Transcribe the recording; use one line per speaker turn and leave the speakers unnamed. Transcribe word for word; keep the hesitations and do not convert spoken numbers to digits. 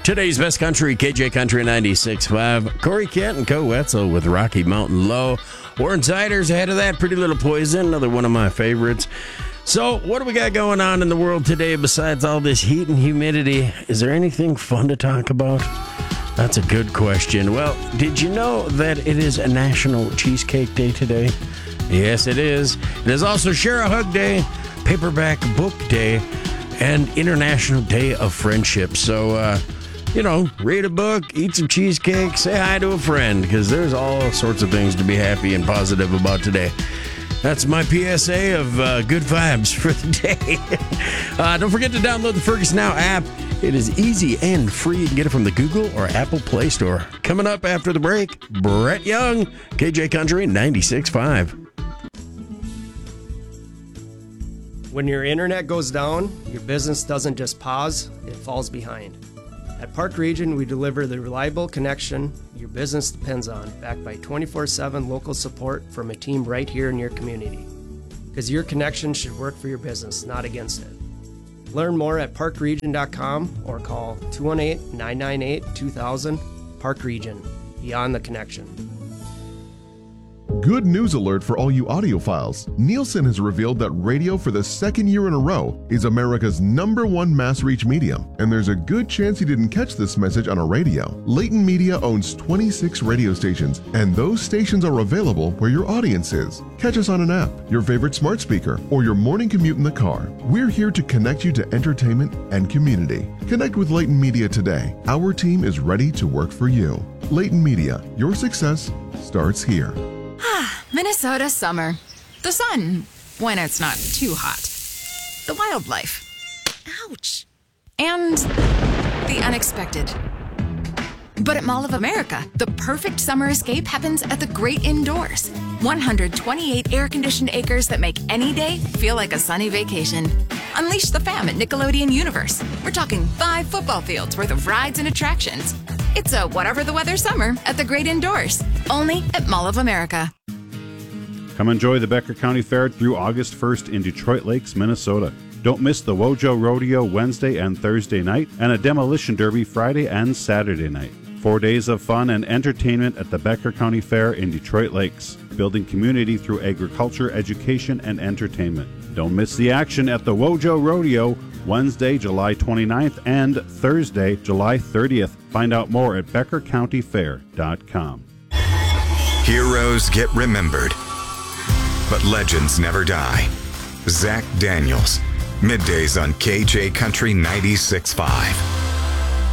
Today's best country, K J Country ninety-six point five. Corey Kent and Co. Wetzel with Rocky Mountain Low. Warren Ziders ahead of that. Pretty Little Poison, another one of my favorites. So, what do we got going on in the world today besides all this heat and humidity? Is there anything fun to talk about? That's a good question. Well, did you know that it is a National Cheesecake Day today? Yes, it is. It is also Share a Hug Day, Paperback Book Day, and International Day of Friendship. So, uh, you know, read a book, eat some cheesecake, say hi to a friend, because there's all sorts of things to be happy and positive about today. That's my P S A of uh, good vibes for the day. uh, don't forget to download the Fergus Now app. It is easy and free. You can get it from the Google or Apple Play Store. Coming up after the break, Brett Young, K J Country ninety-six point five.
When your internet goes down, your business doesn't just pause, it falls behind. At Park Region, we deliver the reliable connection your business depends on, backed by twenty-four seven local support from a team right here in your community. Because your connection should work for your business, not against it. Learn more at park region dot com or call two one eight, nine nine eight, two thousand. Park Region, beyond the connection.
Good news alert for all you audiophiles. Nielsen has revealed that radio for the second year in a row is America's number one mass reach medium, and there's a good chance you didn't catch this message on a radio. Leighton Media owns twenty-six radio stations, and those stations are available where your audience is. Catch us on an app, your favorite smart speaker, or your morning commute in the car. We're here to connect you to entertainment and community. Connect with Leighton Media today. Our team is ready to work for you. Leighton Media, your success starts here.
Minnesota summer. The sun, when it's not too hot. The wildlife. Ouch. And the unexpected. But at Mall of America, the perfect summer escape happens at the great indoors. one hundred twenty-eight air-conditioned acres that make any day feel like a sunny vacation. Unleash the fam at Nickelodeon Universe. We're talking five football fields worth of rides and attractions. It's a whatever the weather summer at the great indoors. Only at Mall of America.
Come enjoy the Becker County Fair through August first in Detroit Lakes, Minnesota. Don't miss the Wojo Rodeo Wednesday and Thursday night and a demolition derby Friday and Saturday night. Four days of fun and entertainment at the Becker County Fair in Detroit Lakes, building community through agriculture, education, and entertainment. Don't miss the action at the Wojo Rodeo Wednesday, July twenty-ninth and Thursday, July thirtieth. Find out more at becker county fair dot com.
Heroes get remembered, but legends never die. Zach Daniels, middays on K J Country ninety-six point five.